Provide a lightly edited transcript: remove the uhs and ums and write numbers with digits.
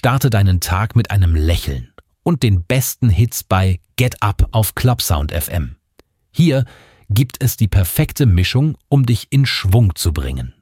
Starte deinen Tag mit einem Lächeln und den besten Hits bei Get Up auf Clubsound FM. Hier gibt es die perfekte Mischung, um dich in Schwung zu bringen.